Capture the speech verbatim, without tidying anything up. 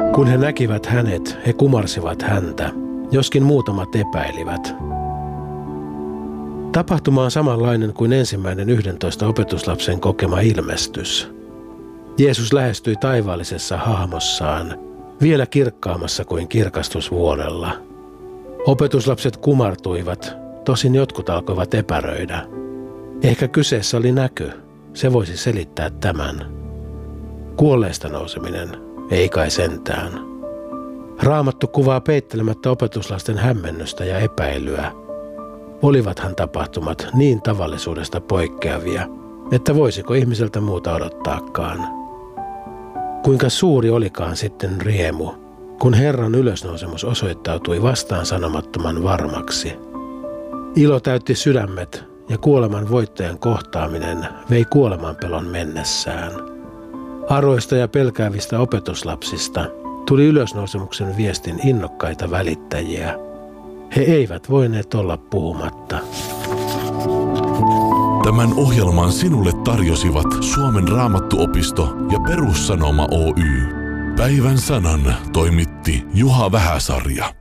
Kun he näkivät hänet, he kumarsivat häntä, joskin muutamat epäilivät. Tapahtuma on samanlainen kuin ensimmäinen yhdentoista opetuslapsen kokema ilmestys. Jeesus lähestyi taivaallisessa hahmossaan, vielä kirkkaammassa kuin kirkastusvuodella. Opetuslapset kumartuivat, tosin jotkut alkoivat epäröidä. Ehkä kyseessä oli näky, se voisi selittää tämän. Kuolleista nouseminen, ei kai sentään. Raamattu kuvaa peittelemättä opetuslasten hämmennystä ja epäilyä. Olivathan tapahtumat niin tavallisuudesta poikkeavia, että voisiko ihmiseltä muuta odottaakaan. Kuinka suuri olikaan sitten riemu, kun Herran ylösnousemus osoittautui vastaan sanomattoman varmaksi. Ilo täytti sydämet ja kuoleman voittajan kohtaaminen vei kuolemanpelon mennessään. Aroista ja pelkäävistä opetuslapsista tuli ylösnousemuksen viestin innokkaita välittäjiä. He eivät voineet olla puhumatta. Tämän ohjelman sinulle tarjosivat Suomen Raamattuopisto ja Perussanoma Oy. Päivän sanan toimitti Juha Vähäsarja.